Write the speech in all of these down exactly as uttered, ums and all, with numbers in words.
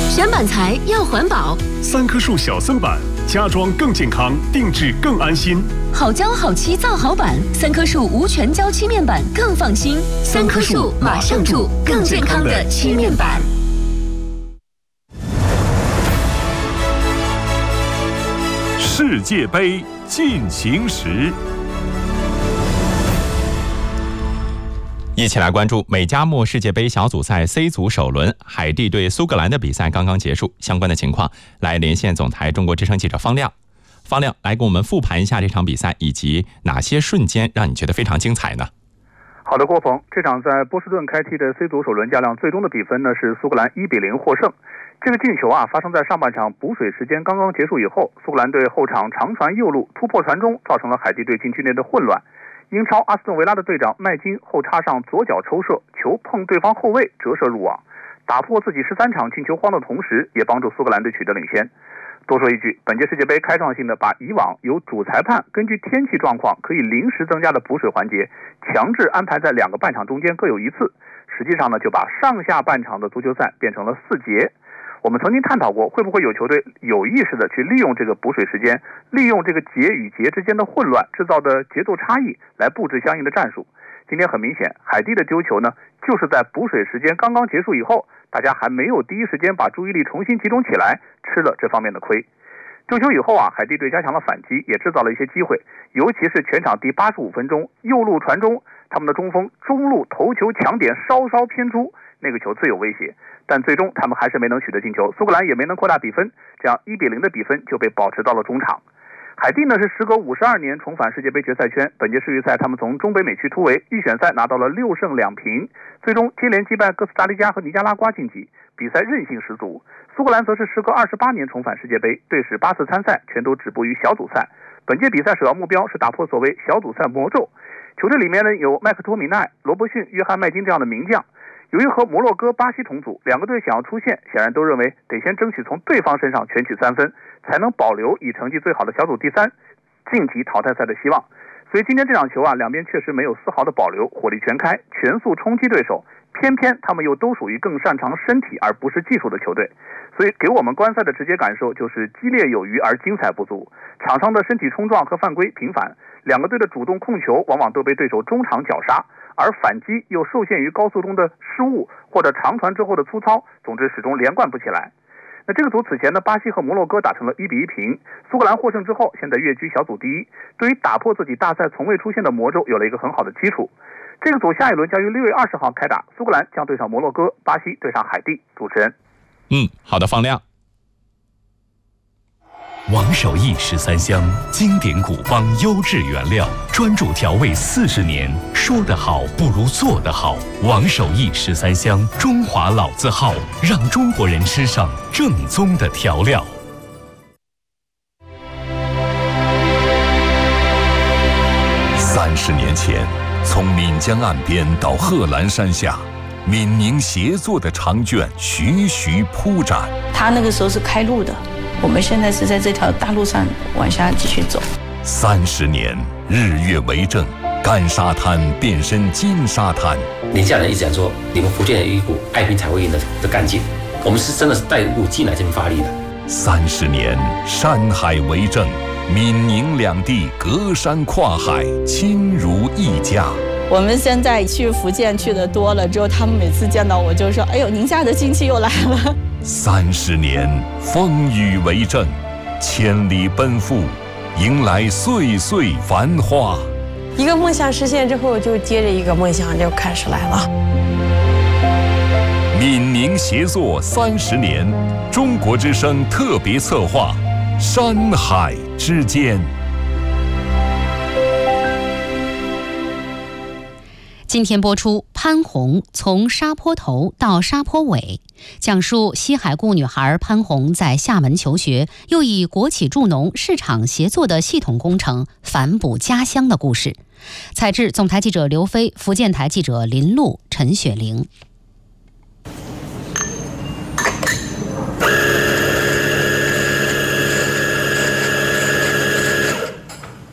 选板材要环保， 三棵树小森板，家装更健康，定制更安心。 好胶好漆造好板，三棵树无全胶漆面板更放心。三棵树马上住更健康的漆面板。 世界杯进行时， 一起来关注美加墨世界杯小组赛 C 组首轮，海地对苏格兰的比赛刚刚结束，相关的情况来连线总台中国之声记者方亮。方亮来给我们复盘一下这场比赛，以及哪些瞬间让你觉得非常精彩呢？ 好的，郭鹏，这场在波士顿开踢的 C 组首轮较量，最终的比分呢是苏格兰一比零获胜。这个进球啊，发生在上半场补水时间刚刚结束以后，苏格兰队后场长传右路突破传中，造成了海地队禁区内的混乱。英超阿斯顿维拉的队长麦金后插上左脚抽射，球碰对方后卫折射入网，打破自己十三场进球荒的同时，也帮助苏格兰队取得领先。多说一句，本届世界杯开创性的把以往由主裁判根据天气状况可以临时增加的补水环节，强制安排在两个半场中间各有一次，实际上呢，就把上下半场的足球赛变成了四节。我们曾经探讨过，会不会有球队有意识的去利用这个补水时间，利用这个节与节之间的混乱制造的节奏差异来布置相应的战术。今天很明显，海地的丢球呢，就是在补水时间刚刚结束以后，大家还没有第一时间把注意力重新集中起来，吃了这方面的亏。丢球以后啊，海地队加强了反击，也制造了一些机会，尤其是全场第八十五分钟，右路传中，他们的中锋中路头球抢点稍稍偏出，那个球最有威胁，但最终他们还是没能取得进球，苏格兰也没能扩大比分，这样一比零的比分就被保持到了中场。海地呢是时隔五十二年重返世界杯决赛圈，本届世预赛他们从中北美区突围，预选赛拿到了六胜两平，最终接连击败哥斯达黎加和尼加拉瓜晋级，比赛韧性十足。苏格兰则是时隔二十八年重返世界杯，队史八次参赛全都止步于小组赛，本届比赛首要目标是打破所谓小组赛魔咒。球队里面呢有麦克托米奈、罗伯逊、约翰麦金这样的名将。由于和摩洛哥、巴西同组，两个队想要出线，显然都认为得先争取从对方身上全取三分，才能保留以成绩最好的小组第三晋级淘汰赛的希望。所以今天这场球啊，两边确实没有丝毫的保留，火力全开，全速冲击对手。偏偏他们又都属于更擅长身体而不是技术的球队，所以给我们观赛的直接感受就是激烈有余而精彩不足。场上的身体冲撞和犯规频繁，两个队的主动控球往往都被对手中场绞杀，而反击又受限于高速中的失误或者长传之后的粗糙，总之始终连贯不起来。那这个组此前呢，巴西和摩洛哥打成了一比一平，苏格兰获胜之后，现在跃居小组第一，对于打破自己大赛从未出现的魔咒有了一个很好的基础。这个组下一轮将于六月二十号开打，苏格兰将对上摩洛哥，巴西对上海地。主持人， 嗯，好的，方亮。 王守义十三香，经典古方优质原料，专注调味四十年，说得好不如做得好。王守义十三香，中华老字号，让中国人吃上正宗的调料。三十年前，从岷江岸边到贺兰山下，闽宁协作的长卷徐徐铺展。 他那个时候是开路的，我们现在是在这条大路上往下继续走。 三十年，日月为证，干沙滩变身金沙滩。 宁夏人一直讲说，你们福建有一股爱拼才会赢的的干劲，我们是真的是带入进来这边发力的。 三十年，山海为证，闽宁两地隔山跨海，亲如一家。 我们现在去福建去的多了之后，他们每次见到我就说：“哎呦，宁夏的亲戚又来了。” 三十年，风雨为证，千里奔赴，迎来岁岁繁花。 一个梦想实现之后，就接着一个梦想就开始来了。 闽宁协作三十年，中国之声特别策划，山海之间。 今天播出潘虹从沙坡头到沙坡尾，讲述西海固女孩潘虹在厦门求学，又以国企助农市场协作的系统工程反哺家乡的故事。采制总台记者刘飞，福建台记者林璐、陈雪玲。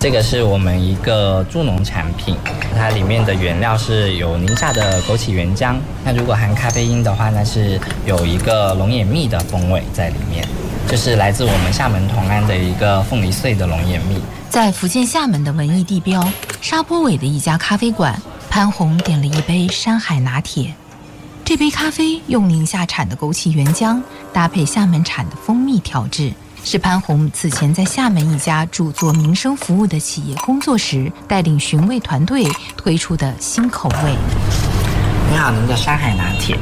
这个是我们一个助农产品，它里面的原料是有宁夏的枸杞原浆，那如果含咖啡因的话，那是有一个龙眼蜜的风味在里面，就是来自我们厦门同安的一个凤梨碎的龙眼蜜。 在福建厦门的文艺地标沙坡尾的一家咖啡馆，潘红点了一杯山海拿铁。这杯咖啡用宁夏产的枸杞原浆搭配厦门产的蜂蜜调制，是潘红此前在厦门一家主做民生服务的企业工作时，带领寻味团队推出的新口味。 你好，您的山海拿铁。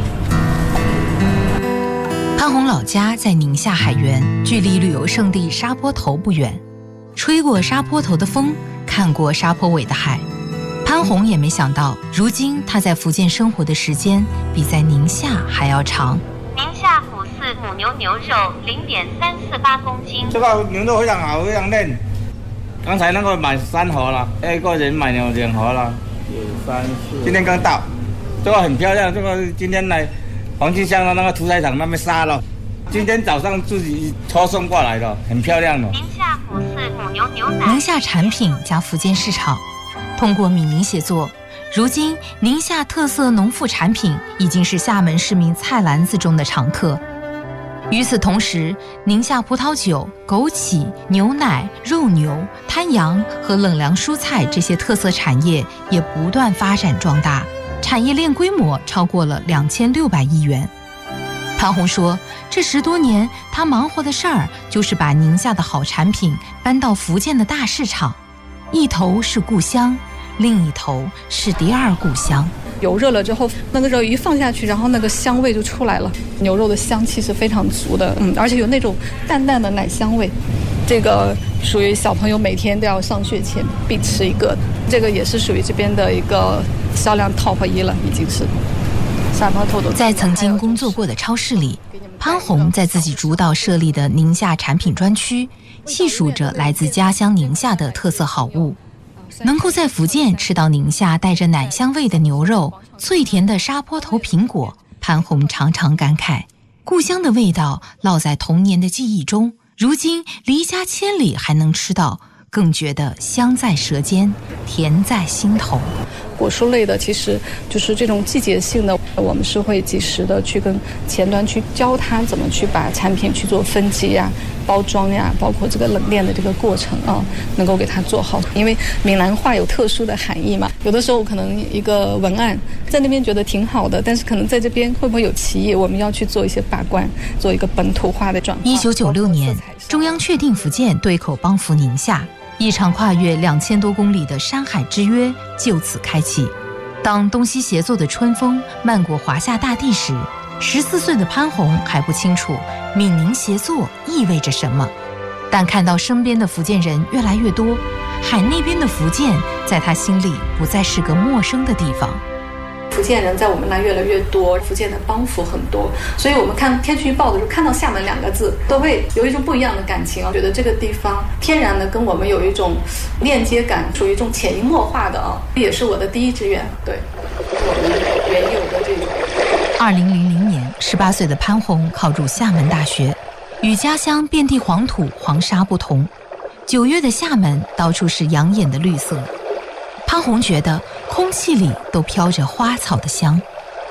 潘红老家在宁夏海源，距离旅游胜地沙坡头不远。吹过沙坡头的风，看过沙坡尾的海，潘红也没想到，如今他在福建生活的时间比在宁夏还要长。 宁夏虎四母牛牛肉零点三四八公斤， 这个牛肉非常好，非常嫩。刚才那个买三盒了，一个人买了两盒了，有三四。今天刚到，这个很漂亮，这个今天来黄金乡的那个屠宰场那边杀了，今天早上自己托送过来的，很漂亮的。 宁夏虎四母牛牛奶， 宁夏产品加福建市场，通过闽宁协作。如今，宁夏特色农副产品已经是厦门市民菜篮子中的常客。与此同时，宁夏葡萄酒、枸杞、牛奶、肉牛、滩羊和冷凉蔬菜这些特色产业也不断发展壮大，产业链规模超过了两千六百亿元。潘红说，这十多年他忙活的事儿就是把宁夏的好产品搬到福建的大市场，一头是故乡，另一头是第二故乡。 油热了之后，那个肉一放下去，然后那个香味就出来了，牛肉的香气是非常足的，嗯，而且有那种淡淡的奶香味。这个属于小朋友每天都要上学前必吃一个，这个也是属于这边的一个销量 top 一了，已经是。 在曾经工作过的超市里，潘红在自己主导设立的宁夏产品专区，细数着来自家乡宁夏的特色好物。能够在福建吃到宁夏带着奶香味的牛肉、脆甜的沙坡头苹果，潘红常常感慨，故乡的味道烙在童年的记忆中，如今离家千里还能吃到，更觉得香在舌尖，甜在心头。 果蔬类的其实就是这种季节性的，我们是会及时的去跟前端去教他怎么去把产品去做分级呀、包装呀，包括这个冷链的这个过程啊，能够给他做好。因为闽南话有特殊的含义嘛，有的时候可能一个文案在那边觉得挺好的，但是可能在这边会不会有歧义，我们要去做一些把关，做一个本土化的转化。 一九九六年，中央确定福建对口帮扶宁夏。一场跨越两千多公里的山海之约就此开启。当东西协作的春风漫过华夏大地时，十四岁的潘红还不清楚闽宁协作意味着什么，但看到身边的福建人越来越多，海那边的福建在他心里不再是个陌生的地方。 福建人在我们那越来越多，福建的帮扶很多，所以我们看天气预报的时候，看到厦门两个字，都会有一种不一样的感情啊，觉得这个地方天然的跟我们有一种链接感，属于一种潜移默化的啊，这也是我的第一志愿，对，我们原有的这种。 二零零零年，十八岁的潘红考入厦门大学，与家乡遍地黄土黄沙不同，九月的厦门到处是养眼的绿色。潘红觉得空气里都飘着花草的香。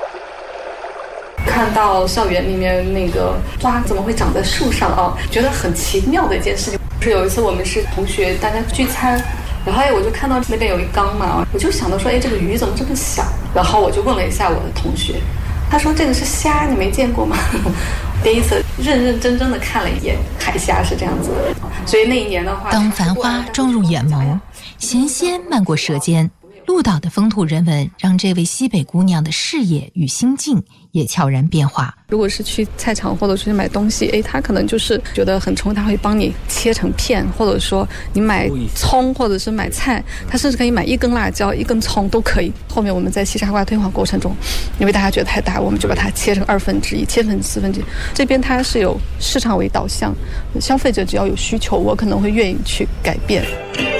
看到校园里面那个花怎么会长在树上啊？觉得很奇妙的一件事情。是有一次我们是同学大家聚餐，然后哎我就看到那边有一缸嘛，我就想到说，哎这个鱼怎么这么小？然后我就问了一下我的同学，他说这个是虾，你没见过吗？第一次认认真真的看了一眼海虾是这样子的，所以那一年的话， 当繁花撞入眼眸，咸鲜漫过舌尖，鹿岛的风土人文让这位西北姑娘的视野与心境也悄然变化。 如果是去菜场或者去买东西，哎，他可能就是觉得很冲，他会帮你切成片，或者说你买葱或者是买菜，他甚至可以买一根辣椒、一根葱都可以。后面我们在西沙瓜推广过程中，因为大家觉得太大，我们就把它切成二分之一、切成四分之一。这边它是有市场为导向，消费者只要有需求，我可能会愿意去改变。